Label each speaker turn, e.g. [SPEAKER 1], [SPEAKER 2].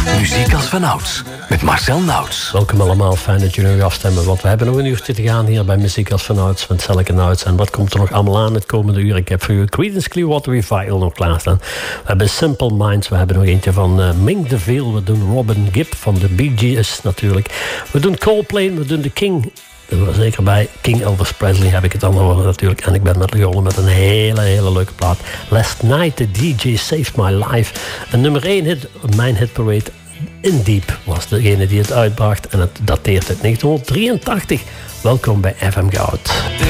[SPEAKER 1] Muziek als vanouds, met Marcel Nauts.
[SPEAKER 2] Welkom allemaal, fijn dat jullie nu afstemmen. Want we hebben nog een uurtje te gaan hier bij Muziek als vanouds met Selke Nauts. En wat komt er nog allemaal aan het komende uur? Ik heb voor u Creedence Clearwater Revival nog klaarstaan. We hebben Simple Minds, we hebben nog eentje van Mink DeVille. We doen Robin Gibb van de Bee Gees natuurlijk. We doen Coldplay, we doen The King. Zeker bij King Elvis Presley heb ik het dan over natuurlijk. En ik ben met begonnen met een hele leuke plaat. Last Night the DJ Saved My Life. Een nummer 1 hit, mijn hitparade. In Deep was degene die het uitbracht. En het dateert uit 1983. Welkom bij FM Goud.